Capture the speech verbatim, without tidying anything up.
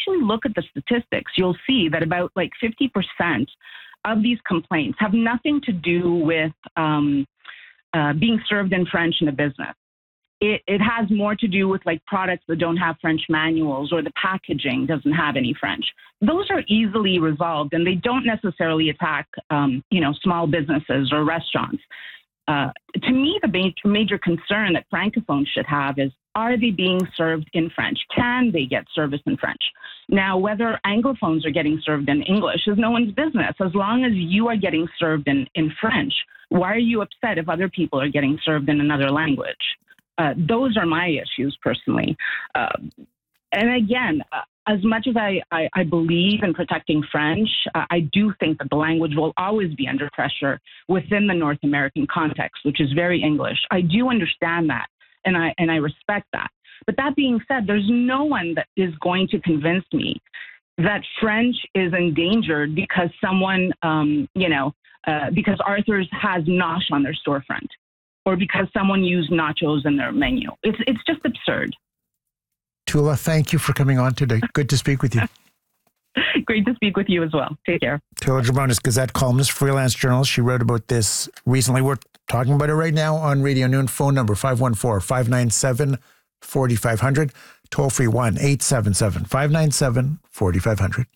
actually look at the statistics, you'll see that about like fifty percent of these complaints have nothing to do with um, uh, being served in French in a business. It, it has more to do with like products that don't have French manuals, or the packaging doesn't have any French. Those are easily resolved, and they don't necessarily attack, um, you know, small businesses or restaurants. Uh, to me, the major, major concern that Francophones should have is, are they being served in French? Can they get service in French? Now, whether Anglophones are getting served in English is no one's business. As long as you are getting served in, in French, why are you upset if other people are getting served in another language? Uh, those are my issues personally. Uh, and again, uh, as much as I, I, I believe in protecting French, uh, I do think that the language will always be under pressure within the North American context, which is very English. I do understand that, and I and I respect that. But that being said, there's no one that is going to convince me that French is endangered because someone, um, you know, uh, because Arthur's has nosh on their storefront, or because someone used nachos in their menu. It's it's just absurd. Tula, thank you for coming on today. Good to speak with you. Great to speak with you as well. Take care. Tula Drimonis, Gazette columnist, freelance journalist. She wrote about this recently. We're talking about it right now on Radio Noon. Phone number five one four, five nine seven, four five zero zero. Toll free one eight seven seven, five nine seven, four five zero zero.